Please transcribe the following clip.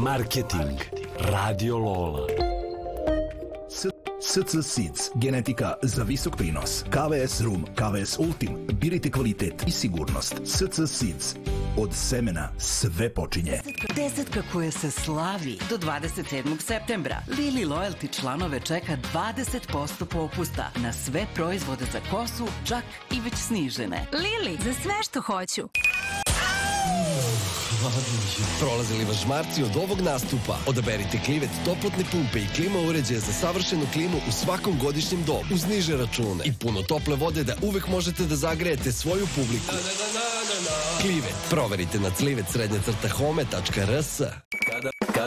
Marketing. Radio Lola. SC Seeds, genetika za visok prinos. KVS Rum, KVS Ultim, birajte kvalitet i sigurnost. SC Seeds, od semena sve počinje. Desetka koja se slavi do 27. septembra. Lili Loyalty članove čeka 20% popusta na sve proizvode za kosu, čak i već snižene. Lili, za sve što hoću. Prolazili vas žmarci od ovog nastupa? Odaberite Klivet toplotne pumpe i klima uređaje za savršenu klimu u svakom godišnjem dobu, uz niže račune i puno tople vode da uvek možete da zagrejete svoju publiku. Klivet. Proverite na clivet_home.rs.